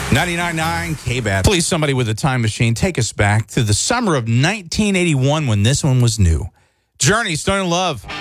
99.9 KBAT. Please, somebody with a time machine, take us back to the summer of 1981 when this one was new. Journey, Stone in Love.